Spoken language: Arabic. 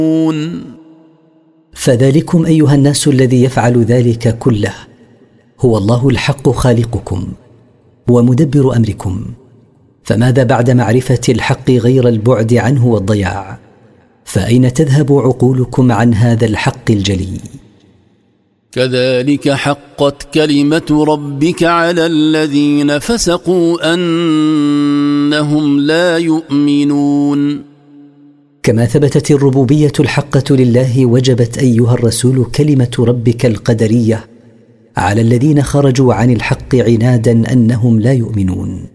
فذلكم أيها الناس الذي يفعل ذلك كله هو الله الحق خالقكم ومدبر أمركم، فماذا بعد معرفة الحق غير البعد عنه والضياع؟ فأين تذهب عقولكم عن هذا الحق الجلي؟ كذلك حقت كلمة ربك على الذين فسقوا أنهم لا يؤمنون. كما ثبتت الربوبية الحقة لله، وجبت أيها الرسول كلمة ربك القدرية على الذين خرجوا عن الحق عنادا أنهم لا يؤمنون.